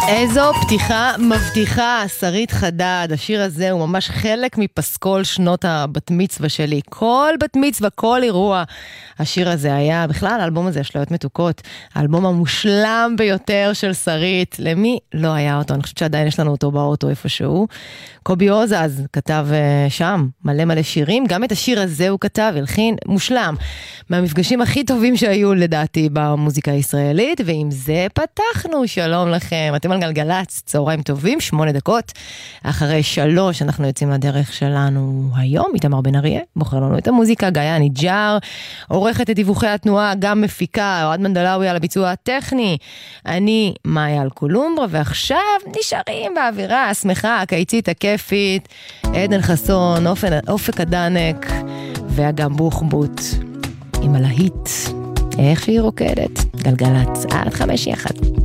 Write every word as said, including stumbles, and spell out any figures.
איזו פתיחה מבטיחה, שרית חדד. השיר הזה הוא ממש חלק מפסקול שנות הבת מצווה שלי. כל בת מצווה, כל אירוע. השיר הזה היה, בכלל האלבום הזה אשליות מתוקות, האלבום המושלם ביותר של שרית. למי לא היה אותו? אני חושבת שעדיין יש לנו אותו באוטו איפשהו. קובי עוזז כתב שם מלא מלא שירים, גם את השיר הזה הוא כתב, הלחין, מושלם. מהמפגשים הכי טובים שהיו לדעתי במוזיקה הישראלית, ועם זה פתחנו. שלום לכם, אתם על גלגלץ, צהריים טובים, שמונה דקות. אחרי שלוש אנחנו יוצאים לדרך שלנו היום, איתמר בן אריה, בוחר לנו את המוזיקה, גיא ניג'אר, עורכת את דיווחי התנועה, גם מפיקה, אוהד מנדלאוי על הביצוע הטכני, אני מאיה אלקולומברה, ועכשיו נשארים באווירה השמחה, הקיצית, הכיפית, עדן חסון, אופק הדנק, ואגם בוחבוט, עם הלהיט, איך שהיא רוקדת, גלגלץ, עד חמש יחד.